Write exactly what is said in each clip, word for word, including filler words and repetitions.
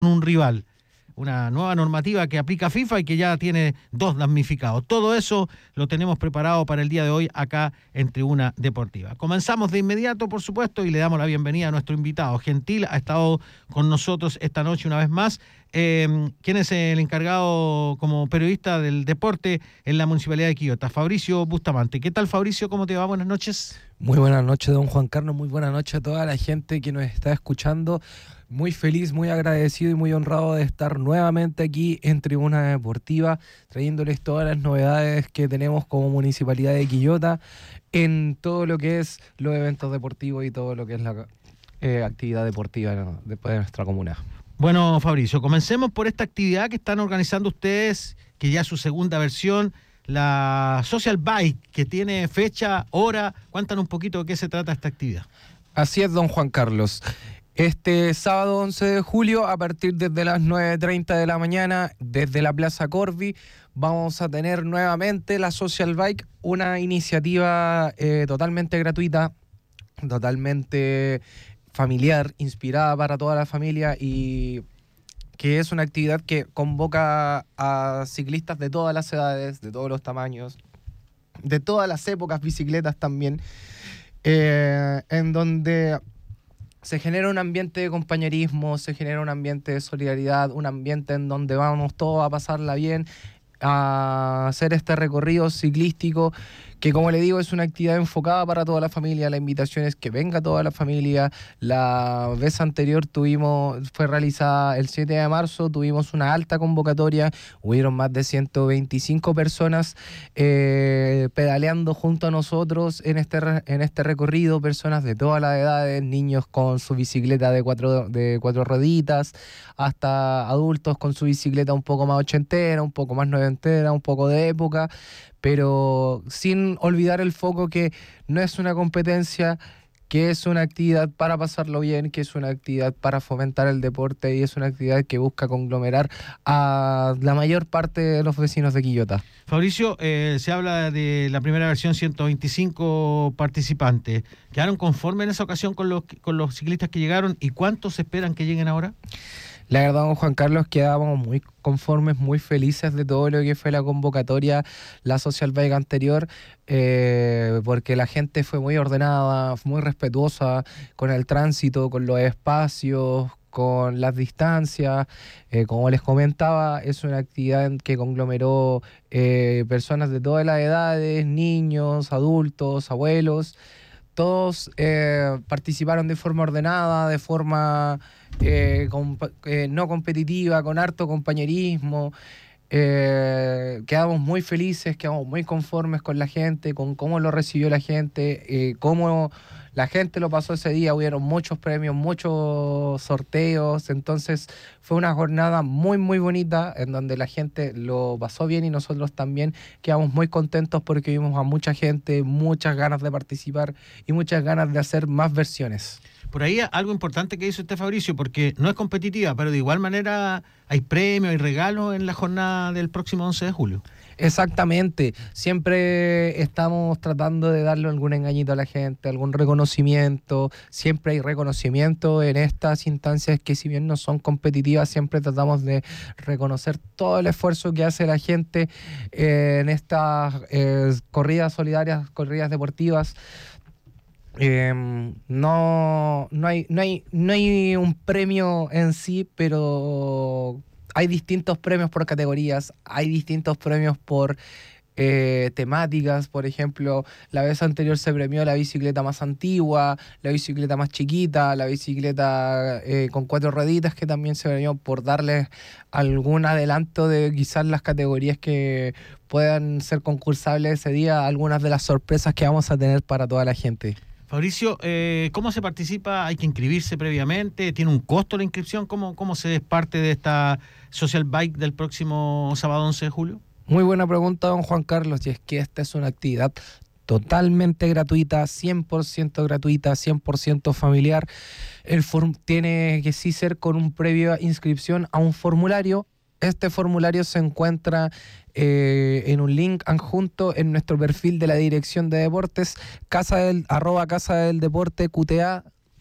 un rival. Una nueva normativa que aplica FIFA y que ya tiene dos damnificados. Todo eso lo tenemos preparado para el día de hoy acá en Tribuna Deportiva. Comenzamos de inmediato, por supuesto, y le damos la bienvenida a nuestro invitado. Gentil ha estado con nosotros esta noche una vez más. Eh, ¿Quién es el encargado como periodista del deporte en la Municipalidad de Quillota? Fabricio Bustamante. ¿Qué tal, Fabricio? ¿Cómo te va? Buenas noches. Muy buenas noches, don Juan Carlos. Muy buenas noches a toda la gente que nos está escuchando. Muy feliz, muy agradecido y muy honrado de estar nuevamente aquí en Tribuna Deportiva, trayéndoles todas las novedades que tenemos como Municipalidad de Quillota en todo lo que es los eventos deportivos y todo lo que es la eh, actividad deportiva, ¿no?, de, de nuestra comuna. Bueno, Fabricio, comencemos por esta actividad que están organizando ustedes, que ya es su segunda versión, la Social Bike, que tiene fecha, hora. Cuéntanos un poquito de qué se trata esta actividad. Así es, don Juan Carlos. Este sábado once de julio, a partir desde las nueve treinta de la mañana, desde la Plaza Corby, vamos a tener nuevamente la Social Bike, una iniciativa eh, totalmente gratuita, totalmente familiar, inspirada para toda la familia, y que es una actividad que convoca a ciclistas de todas las edades, de todos los tamaños, de todas las épocas, bicicletas también, eh, en donde se genera un ambiente de compañerismo, se genera un ambiente de solidaridad, un ambiente en donde vamos todos a pasarla bien, a hacer este recorrido ciclístico, que, como le digo, es una actividad enfocada para toda la familia. La invitación es que venga toda la familia. La vez anterior tuvimos, fue realizada el siete de marzo, tuvimos una alta convocatoria, hubieron más de ciento veinticinco personas eh, pedaleando junto a nosotros en este, en este recorrido, personas de todas las edades, niños con su bicicleta de cuatro, de cuatro rueditas, hasta adultos con su bicicleta un poco más ochentera, un poco más noventera, un poco de época, pero sin olvidar el foco que no es una competencia, que es una actividad para pasarlo bien, que es una actividad para fomentar el deporte y es una actividad que busca conglomerar a la mayor parte de los vecinos de Quillota. Fabricio, eh, se habla de la primera versión, ciento veinticinco participantes. ¿Quedaron conformes en esa ocasión con los, con los ciclistas que llegaron y cuántos esperan que lleguen ahora? La verdad, don Juan Carlos, quedábamos muy conformes, muy felices de todo lo que fue la convocatoria, la Social Bike anterior, eh, porque la gente fue muy ordenada, muy respetuosa con el tránsito, con los espacios, con las distancias. Eh, como les comentaba, es una actividad que conglomeró eh, personas de todas las edades, niños, adultos, abuelos. Todos eh, participaron de forma ordenada, de forma eh, comp- eh, no competitiva, con harto compañerismo. Eh, quedamos muy felices, quedamos muy conformes con la gente, con cómo lo recibió la gente, eh, cómo la gente lo pasó ese día. Hubieron muchos premios, muchos sorteos, entonces fue una jornada muy muy bonita en donde la gente lo pasó bien y nosotros también quedamos muy contentos porque vimos a mucha gente, muchas ganas de participar y muchas ganas de hacer más versiones. Por ahí algo importante que hizo usted, Fabricio, porque no es competitiva, pero de igual manera hay premios, hay regalos en la jornada del próximo once de julio. Exactamente, siempre estamos tratando de darle algún engañito a la gente, algún reconocimiento. Siempre hay reconocimiento en estas instancias que, si bien no son competitivas, siempre tratamos de reconocer todo el esfuerzo que hace la gente eh, en estas eh, corridas solidarias, corridas deportivas. Eh, no, no hay, no hay, no hay un premio en sí, pero hay distintos premios por categorías, hay distintos premios por eh, temáticas. Por ejemplo, la vez anterior se premió la bicicleta más antigua, la bicicleta más chiquita, la bicicleta eh, con cuatro rueditas, que también se premió por darles algún adelanto de quizás las categorías que puedan ser concursables ese día, algunas de las sorpresas que vamos a tener para toda la gente. Fabricio, eh, ¿cómo se participa? ¿Hay que inscribirse previamente? ¿Tiene un costo la inscripción? ¿Cómo, cómo se es parte de esta Social Bike del próximo sábado once de julio? Muy buena pregunta, don Juan Carlos, y es que esta es una actividad totalmente gratuita, cien por ciento gratuita, cien por ciento familiar. El form- tiene que sí ser con un previo inscripción a un formulario. Este formulario se encuentra eh, en un link adjunto en nuestro perfil de la Dirección de Deportes, casa del, arroba Casa del Deporte Q T A.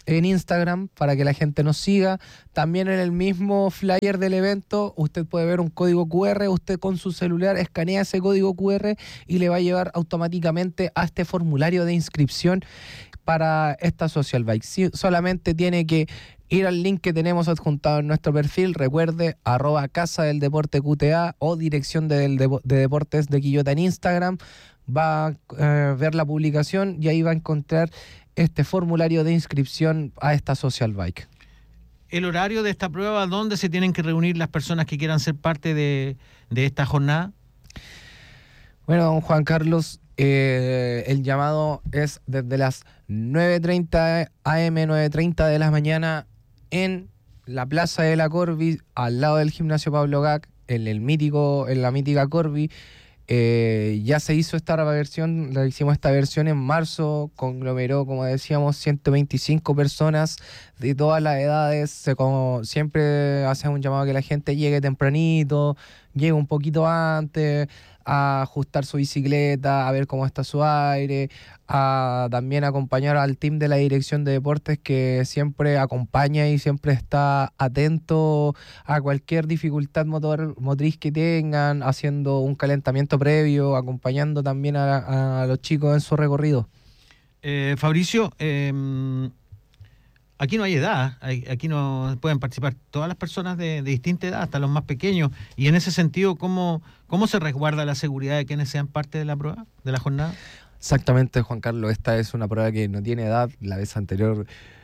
en Instagram para que la gente nos siga. También en el mismo flyer del evento usted puede ver un código cu erre, usted con su celular escanea ese código cu erre y le va a llevar automáticamente a este formulario de inscripción para esta Social Bike. Sí, solamente tiene que ir al link que tenemos adjuntado en nuestro perfil, recuerde, arroba Casa del Deporte Q T A o Dirección de, de Deportes de Quillota en Instagram, va a eh, ver la publicación y ahí va a encontrar este formulario de inscripción a esta Social Bike. El horario de esta prueba, ¿dónde se tienen que reunir las personas que quieran ser parte de, de esta jornada? Bueno, don Juan Carlos, eh, el llamado es desde las nueve treinta a eme, nueve treinta de la mañana en la Plaza de la Corvi, al lado del Gimnasio Pablo Gac, en el mítico, en la mítica Corvi. Eh, ya se hizo esta versión, la hicimos esta versión en marzo, conglomeró, como decíamos, ciento veinticinco personas de todas las edades. Se, como, siempre hacemos un llamado a que la gente llegue tempranito, llegue un poquito antes, a ajustar su bicicleta, a ver cómo está su aire, a también acompañar al team de la Dirección de Deportes que siempre acompaña y siempre está atento a cualquier dificultad motor, motriz que tengan, haciendo un calentamiento previo, acompañando también a, a los chicos en su recorrido. Eh, Fabricio, eh, aquí no hay edad, aquí no pueden participar todas las personas de, de distinta edad, hasta los más pequeños, y en ese sentido, ¿cómo, cómo se resguarda la seguridad de quienes sean parte de la prueba, de la jornada? Exactamente, Juan Carlos, esta es una prueba que no tiene edad. La vez anterior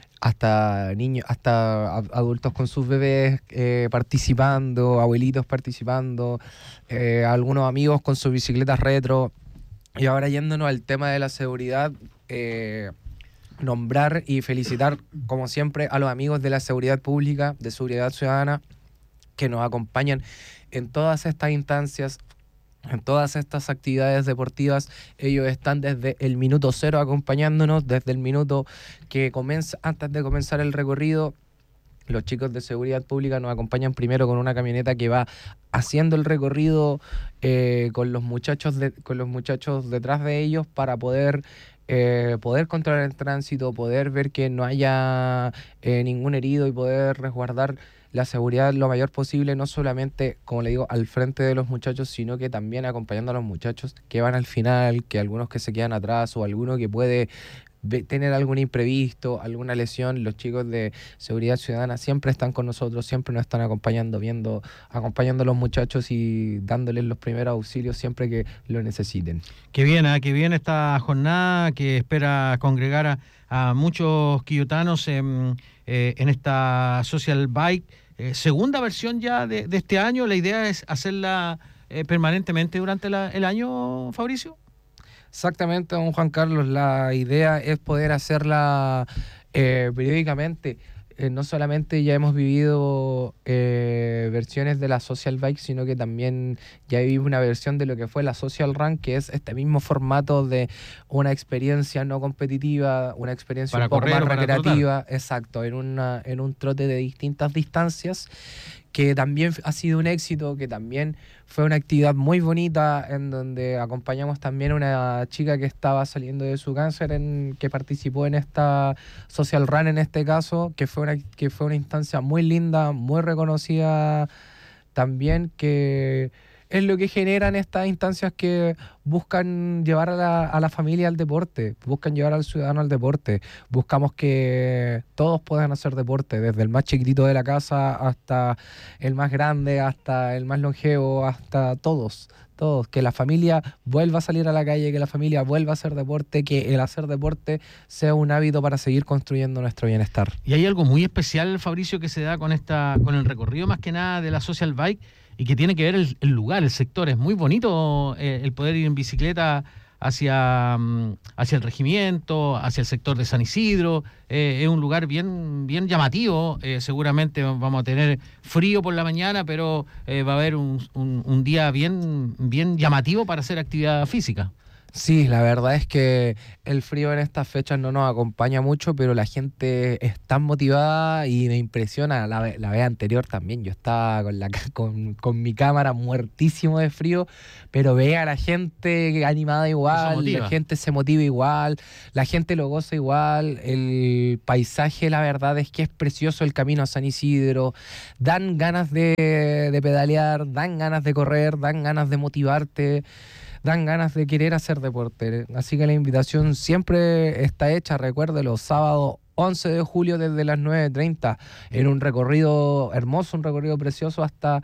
hasta niños, hasta adultos con sus bebés eh, participando, abuelitos participando, eh, algunos amigos con sus bicicletas retro. Y ahora yéndonos al tema de la seguridad, eh, nombrar y felicitar, como siempre, a los amigos de la seguridad pública, de seguridad ciudadana, que nos acompañan en todas estas instancias, en todas estas actividades deportivas. Ellos están desde el minuto cero acompañándonos, desde el minuto que comienza, antes de comenzar el recorrido. Los chicos de seguridad pública nos acompañan primero con una camioneta que va haciendo el recorrido eh, con los muchachos de, con los muchachos detrás de ellos para poder eh, poder controlar el tránsito, poder ver que no haya eh, ningún herido y poder resguardar la seguridad lo mayor posible, no solamente, como le digo, al frente de los muchachos, sino que también acompañando a los muchachos que van al final, que algunos que se quedan atrás o alguno que puede tener algún imprevisto, alguna lesión. Los chicos de seguridad ciudadana siempre están con nosotros, siempre nos están acompañando, viendo, acompañando a los muchachos y dándoles los primeros auxilios siempre que lo necesiten. Qué bien, ¿eh? Qué bien esta jornada que espera congregar a, a muchos quillotanos en, eh, en esta Social Bike. Eh, segunda versión ya de, de este año. La idea es hacerla eh, permanentemente durante la, el año, Fabricio. Exactamente, don Juan Carlos, la idea es poder hacerla eh, periódicamente. Eh, no solamente ya hemos vivido eh, versiones de la Social Bike, sino que también ya vivimos una versión de lo que fue la Social Run, que es este mismo formato de una experiencia no competitiva, una experiencia para un poco correr, más recreativa, trotar. Exacto, en, una, en un trote de distintas distancias, que también ha sido un éxito, que también fue una actividad muy bonita, en donde acompañamos también a una chica que estaba saliendo de su cáncer, en, que participó en esta Social Run en este caso, que fue una, que fue una instancia muy linda, muy reconocida también, que es lo que generan estas instancias que buscan llevar a la, a la familia al deporte, buscan llevar al ciudadano al deporte. Buscamos que todos puedan hacer deporte, desde el más chiquitito de la casa hasta el más grande, hasta el más longevo, hasta todos, todos. Que la familia vuelva a salir a la calle, que la familia vuelva a hacer deporte, que el hacer deporte sea un hábito para seguir construyendo nuestro bienestar. Y hay algo muy especial, Fabricio, que se da con esta, con el recorrido más que nada de la Social Bike, y que tiene que ver el, el lugar, el sector. Es muy bonito eh, el poder ir en bicicleta hacia, hacia el regimiento, hacia el sector de San Isidro. Eh, es un lugar bien, bien llamativo. Eh, seguramente vamos a tener frío por la mañana, pero eh, va a haber un, un, un día bien, bien llamativo para hacer actividad física. Sí, la verdad es que el frío en estas fechas no nos acompaña mucho, pero la gente es tan motivada y me impresiona. La, ve- la vez anterior también, yo estaba con, la, ca- con, con mi cámara muertísimo de frío, pero ve a la gente animada Eso igual, la motiva. gente se motiva igual, la gente lo goza igual, el paisaje la verdad es que es precioso, el camino a San Isidro, dan ganas de, de pedalear, dan ganas de correr, dan ganas de motivarte, dan ganas de querer hacer deporte. Así que la invitación siempre está hecha, recuérdelo, sábado once de julio desde las nueve treinta en un recorrido hermoso, un recorrido precioso hasta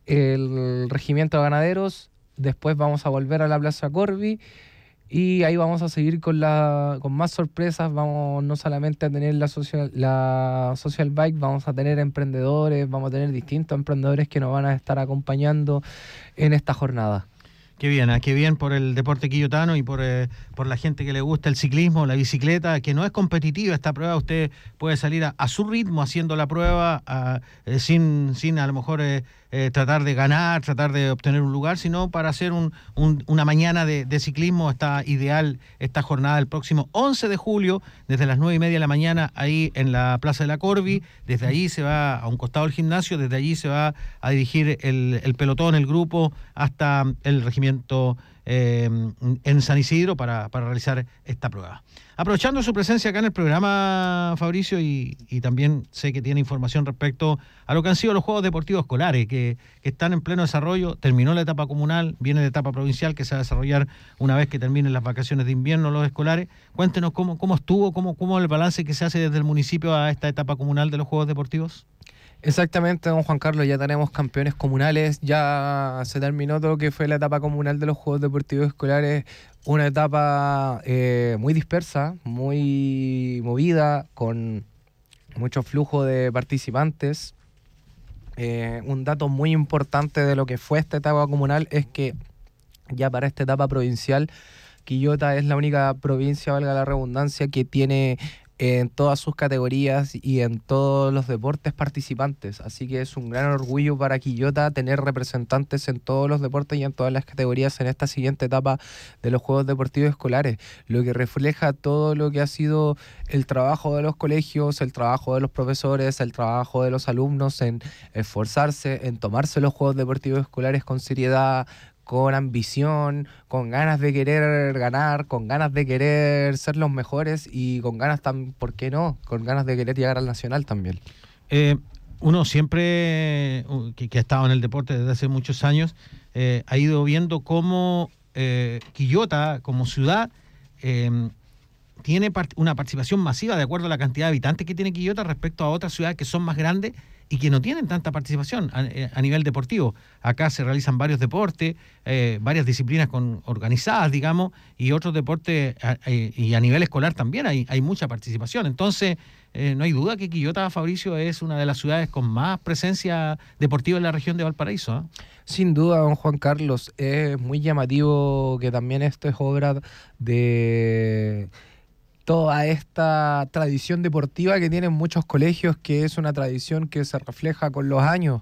el Regimiento de Ganaderos. Después vamos a volver a la Plaza Corvi y ahí vamos a seguir con la con más sorpresas. Vamos no solamente a tener la social, la social bike, vamos a tener emprendedores, vamos a tener distintos emprendedores que nos van a estar acompañando en esta jornada. Qué bien, ¿eh? Qué bien por el deporte quillotano y por, eh, por la gente que le gusta el ciclismo, la bicicleta, que no es competitiva esta prueba. Usted puede salir a, a su ritmo haciendo la prueba, a, eh, sin, sin a lo mejor eh, eh, tratar de ganar, tratar de obtener un lugar, sino para hacer un, un- una mañana de, de ciclismo. Está ideal esta jornada el próximo once de julio, desde las nueve y media de la mañana, ahí en la Plaza de la Corvi. Desde allí se va a un costado del gimnasio, desde allí se va a dirigir el, el pelotón, el grupo, hasta el regimiento eh, en San Isidro para, para realizar esta prueba. Aprovechando su presencia acá en el programa, Fabricio, y, y también sé que tiene información respecto a lo que han sido los Juegos Deportivos Escolares, que, que están en pleno desarrollo. Terminó la etapa comunal, viene la etapa provincial que se va a desarrollar una vez que terminen las vacaciones de invierno los escolares. Cuéntenos cómo, cómo estuvo, cómo, cómo el balance que se hace desde el municipio a esta etapa comunal de los Juegos Deportivos. Exactamente, don Juan Carlos, ya tenemos campeones comunales, ya se terminó todo lo que fue la etapa comunal de los Juegos Deportivos Escolares, una etapa eh, muy dispersa, muy movida, con mucho flujo de participantes. Eh, un dato muy importante de lo que fue esta etapa comunal es que ya para esta etapa provincial, Quillota es la única provincia, valga la redundancia, que tiene en todas sus categorías y en todos los deportes participantes. Así que es un gran orgullo para Quillota tener representantes en todos los deportes y en todas las categorías en esta siguiente etapa de los Juegos Deportivos Escolares, lo que refleja todo lo que ha sido el trabajo de los colegios, el trabajo de los profesores, el trabajo de los alumnos en esforzarse, en tomarse los Juegos Deportivos Escolares con seriedad, con ambición, con ganas de querer ganar, con ganas de querer ser los mejores y con ganas, tam- ¿por qué no? Con ganas de querer llegar al nacional también. Eh, Uno siempre, uh, que, que ha estado en el deporte desde hace muchos años, eh, ha ido viendo cómo eh, Quillota, como ciudad, eh, tiene part- una participación masiva de acuerdo a la cantidad de habitantes que tiene Quillota respecto a otras ciudades que son más grandes y que no tienen tanta participación a, eh, a nivel deportivo. Acá se realizan varios deportes, eh, varias disciplinas con, organizadas, digamos, y otros deportes, a- eh, y a nivel escolar también hay, hay mucha participación. Entonces, eh, no hay duda que Quillota, Fabricio, es una de las ciudades con más presencia deportiva en la región de Valparaíso, ¿ah? Sin duda, don Juan Carlos, es muy llamativo que también esto es obra de toda esta tradición deportiva que tienen muchos colegios, que es una tradición que se refleja con los años.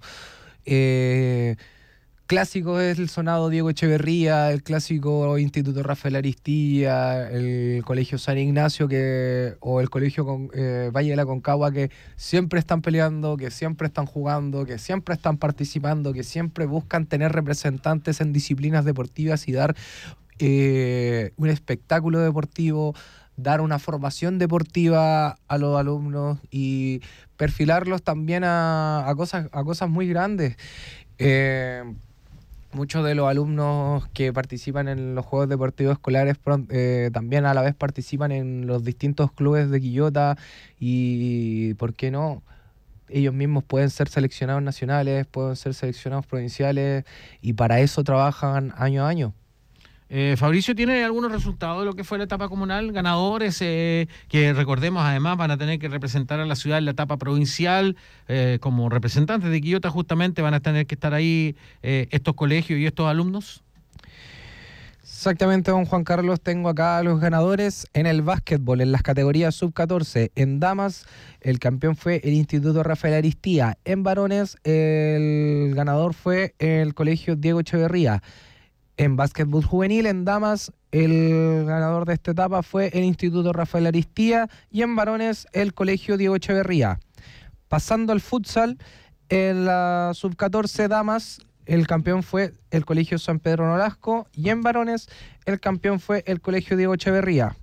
Eh, Clásico es el sonado Diego Echeverría, el clásico Instituto Rafael Aristía, el Colegio San Ignacio que, o el Colegio con, eh, Valle de la Concagua, que siempre están peleando, que siempre están jugando, que siempre están participando, que siempre buscan tener representantes en disciplinas deportivas y dar eh, un espectáculo deportivo, dar una formación deportiva a los alumnos y perfilarlos también a, a cosas, a cosas muy grandes. Eh, Muchos de los alumnos que participan en los Juegos Deportivos Escolares pron- eh, también a la vez participan en los distintos clubes de Quillota y, ¿por qué no? Ellos mismos pueden ser seleccionados nacionales, pueden ser seleccionados provinciales y para eso trabajan año a año. Eh, Fabricio, ¿tiene algunos resultados de lo que fue la etapa comunal? Ganadores eh, que recordemos además van a tener que representar a la ciudad en la etapa provincial, eh, como representantes de Quillota justamente van a tener que estar ahí eh, estos colegios y estos alumnos. Exactamente, don Juan Carlos, tengo acá a los ganadores en el básquetbol, en las categorías sub catorce. En damas, el campeón fue el Instituto Rafael Aristía. En varones, el ganador fue el Colegio Diego Echeverría. En básquetbol juvenil, en damas, el ganador de esta etapa fue el Instituto Rafael Aristía y en varones el Colegio Diego Echeverría. Pasando al futsal, en la sub catorce damas, el campeón fue el Colegio San Pedro Nolasco y en varones el campeón fue el Colegio Diego Echeverría.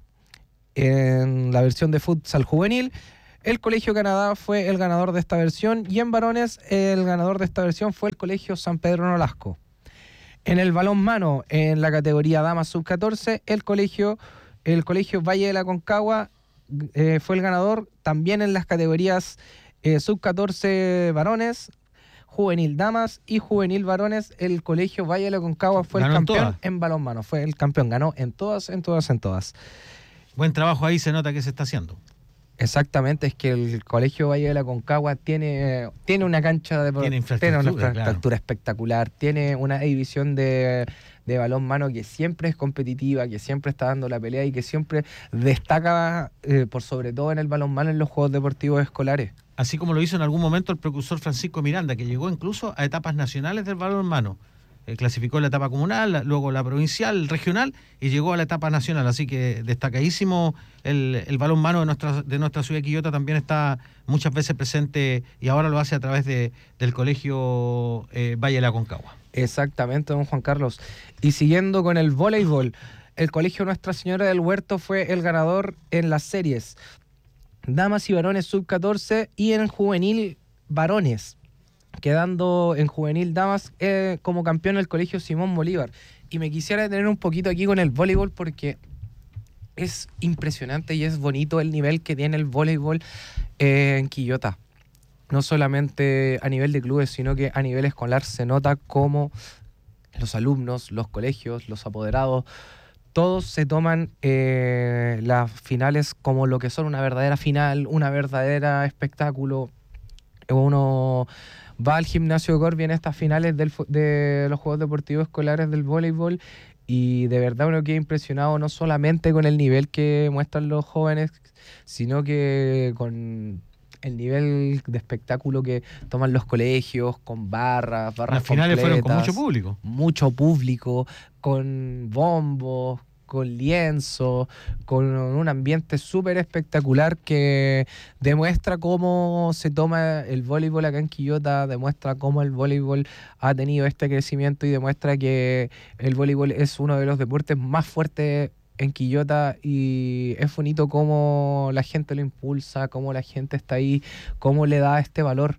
En la versión de futsal juvenil, el Colegio Canadá fue el ganador de esta versión y en varones el ganador de esta versión fue el Colegio San Pedro Nolasco. En el balonmano, en la categoría damas sub catorce, el colegio, el colegio Valle de la Concagua eh, fue el ganador. También en las categorías eh, sub catorce varones, juvenil damas y juvenil varones, el colegio Valle de la Concagua fue Ganó el en campeón todas. en balonmano. Fue el campeón, ganó en todas, en todas, en todas. Buen trabajo ahí, se nota que se está haciendo. Exactamente, es que el Colegio Valle de la Concagua tiene, tiene una cancha de Tiene infraestructura, tiene una infraestructura claro. espectacular, tiene una división de, de balonmano que siempre es competitiva, que siempre está dando la pelea y que siempre destaca eh, por sobre todo en el balonmano en los Juegos Deportivos Escolares. Así como lo hizo en algún momento el precursor Francisco Miranda, que llegó incluso a etapas nacionales del balonmano. Eh, clasificó la etapa comunal, la, luego la provincial, regional y llegó a la etapa nacional. Así que destacadísimo el, el balonmano de nuestra, de nuestra ciudad de Quillota, también está muchas veces presente y ahora lo hace a través de, del colegio eh, Valle de la Concagua. Exactamente, don Juan Carlos. Y siguiendo con el voleibol, el colegio Nuestra Señora del Huerto fue el ganador en las series damas y varones sub catorce y en juvenil varones, quedando en juvenil damas eh, como campeón el colegio Simón Bolívar. Y me quisiera detener un poquito aquí con el voleibol porque es impresionante y es bonito el nivel que tiene el voleibol eh, en Quillota. No solamente a nivel de clubes, sino que a nivel escolar se nota como los alumnos, los colegios, los apoderados, todos se toman eh, las finales como lo que son una verdadera final, una verdadera espectáculo. Uno va al gimnasio Corby en estas finales del, de los Juegos Deportivos Escolares del voleibol y de verdad uno queda impresionado no solamente con el nivel que muestran los jóvenes, sino que con el nivel de espectáculo que toman los colegios, con barras, barras Las finales fueron con completas, mucho público. mucho público, con bombos, con lienzo, con un ambiente súper espectacular que demuestra cómo se toma el voleibol acá en Quillota, demuestra cómo el voleibol ha tenido este crecimiento y demuestra que el voleibol es uno de los deportes más fuertes en Quillota y es bonito cómo la gente lo impulsa, cómo la gente está ahí, cómo le da este valor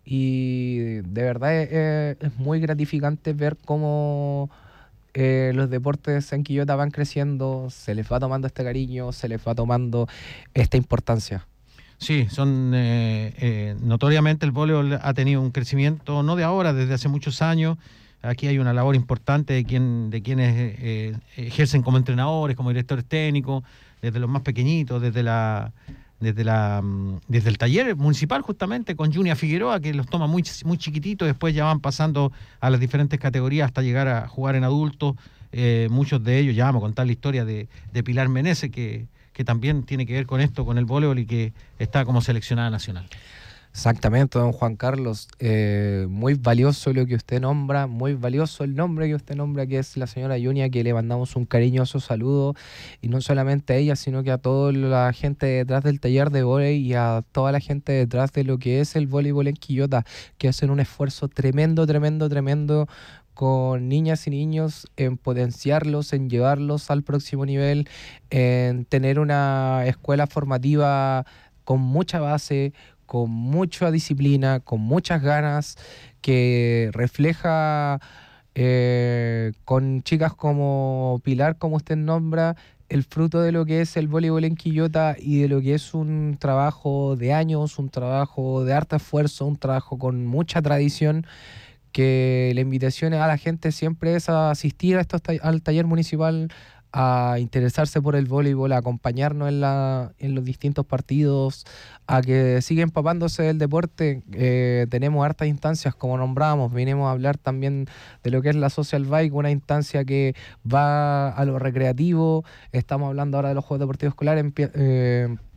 y de verdad es, es muy gratificante ver cómo eh, los deportes en Quillota van creciendo, se les va tomando este cariño, se les va tomando esta importancia. Sí, son eh, eh, notoriamente el voleibol ha tenido un crecimiento, no de ahora, desde hace muchos años. Aquí hay una labor importante de, quien, de quienes eh, ejercen como entrenadores, como directores técnicos, desde los más pequeñitos, desde la desde la desde el taller municipal justamente con Junia Figueroa, que los toma muy, muy chiquititos, después ya van pasando a las diferentes categorías hasta llegar a jugar en adultos. Eh, muchos de ellos, ya vamos a contar la historia de, de Pilar Meneses, que, que también tiene que ver con esto, con el voleibol y que está como seleccionada nacional. Exactamente, don Juan Carlos, eh, muy valioso lo que usted nombra, muy valioso el nombre que usted nombra, que es la señora Junia, que le mandamos un cariñoso saludo, y no solamente a ella, sino que a toda la gente detrás del taller de voleibol y a toda la gente detrás de lo que es el voleibol en Quillota, que hacen un esfuerzo tremendo, tremendo, tremendo con niñas y niños, en potenciarlos, en llevarlos al próximo nivel, en tener una escuela formativa con mucha base, con mucha disciplina, con muchas ganas, que refleja eh, con chicas como Pilar, como usted nombra, el fruto de lo que es el voleibol en Quillota y de lo que es un trabajo de años, un trabajo de harto esfuerzo, un trabajo con mucha tradición, que la invitación a la gente siempre es a asistir a estos ta- al taller municipal, a interesarse por el voleibol, a acompañarnos en, la, en los distintos partidos, a que siga empapándose del deporte. Eh, tenemos hartas instancias, como nombrábamos, vinimos a hablar también de lo que es la Social Bike, una instancia que va a lo recreativo, estamos hablando ahora de los Juegos Deportivos Escolares, empie- eh,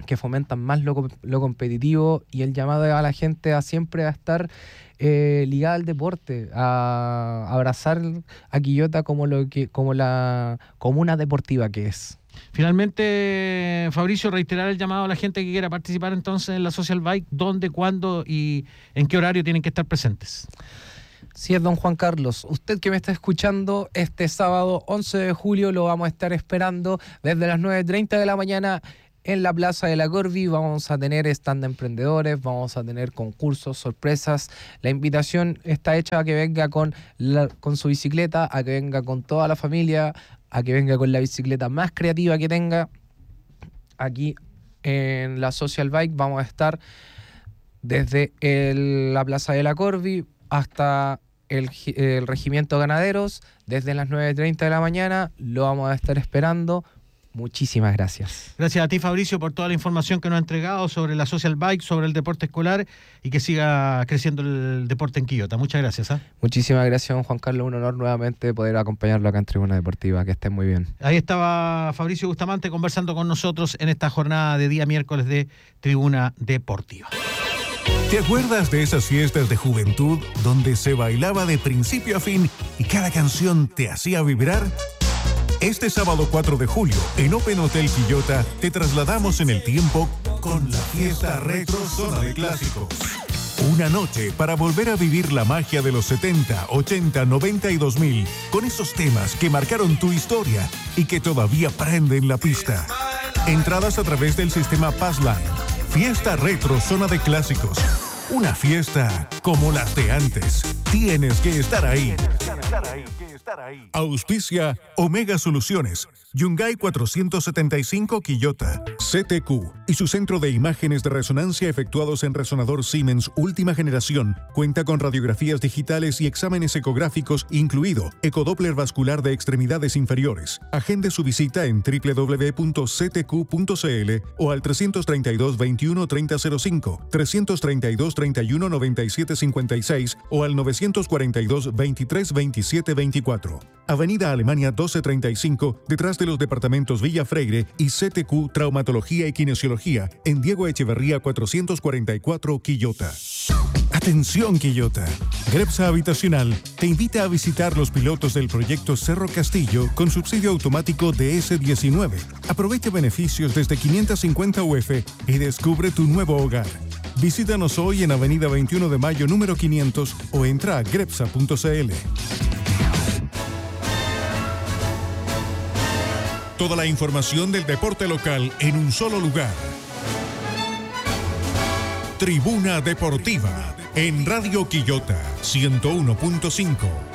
que fomentan más lo, lo competitivo, y el llamado a la gente a siempre a estar eh, ligada al deporte, a, a abrazar a Quillota como, lo que, como la comuna deportiva que es. Finalmente, Fabricio, reiterar el llamado a la gente que quiera participar entonces en la Social Bike, dónde, cuándo y en qué horario tienen que estar presentes. Sí, es don Juan Carlos. Usted que me está escuchando, este sábado once de julio lo vamos a estar esperando desde las nueve treinta de la mañana en la Plaza de la Corvi. Vamos a tener stand de emprendedores, vamos a tener concursos, sorpresas. La invitación está hecha a que venga con, la, con su bicicleta, a que venga con toda la familia, a que venga con la bicicleta más creativa que tenga. Aquí en la Social Bike vamos a estar desde el, la Plaza de la Corvi hasta el, el Regimiento Ganaderos, desde las nueve treinta de la mañana. Lo vamos a estar esperando. Muchísimas gracias. Gracias a ti, Fabricio, por toda la información que nos ha entregado sobre la Social Bike, sobre el deporte escolar, y que siga creciendo el deporte en Quillota. Muchas gracias. ¿eh? Muchísimas gracias, don Juan Carlos. Un honor nuevamente poder acompañarlo acá en Tribuna Deportiva. Que estén muy bien. Ahí estaba Fabricio Bustamante conversando con nosotros en esta jornada de día miércoles de Tribuna Deportiva. ¿Te acuerdas de esas fiestas de juventud donde se bailaba de principio a fin y cada canción te hacía vibrar? Este sábado cuatro de julio, en Open Hotel Quillota, te trasladamos en el tiempo con la fiesta Retro Zona de Clásicos. Una noche para volver a vivir la magia de los setenta, ochenta, noventa y dos mil, con esos temas que marcaron tu historia y que todavía prenden la pista. Entradas a través del sistema Passline. Fiesta Retro Zona de Clásicos. Una fiesta como las de antes. Tienes que estar ahí. Auspicia Omega Soluciones, Yungay cuatrocientos setenta y cinco Quillota, C T Q y su centro de imágenes de resonancia efectuados en resonador Siemens última generación. Cuenta con radiografías digitales y exámenes ecográficos, incluido ecodoppler vascular de extremidades inferiores. Agende su visita en doble u doble u doble u punto c t q punto c l o al trescientos treinta y dos, veintiuno, treinta cero cinco, trescientos treinta y dos, treinta y uno, noventa y siete cincuenta y seis o al novecientos cuarenta y dos, veintitrés, veintisiete veinticuatro. Avenida Alemania doce treinta y cinco, detrás de los departamentos Villa Freire y C T Q Traumatología y Kinesiología, en Diego Echeverría cuatrocientos cuarenta y cuatro, Quillota. Atención, Quillota. Grepsa Habitacional te invita a visitar los pilotos del proyecto Cerro Castillo con subsidio automático de ese diecinueve. Aprovecha beneficios desde quinientos cincuenta U F y descubre tu nuevo hogar. Visítanos hoy en Avenida veintiuno de Mayo número quinientos o entra a grepsa punto c l. Toda la información del deporte local en un solo lugar. Tribuna Deportiva en Radio Quillota ciento uno punto cinco.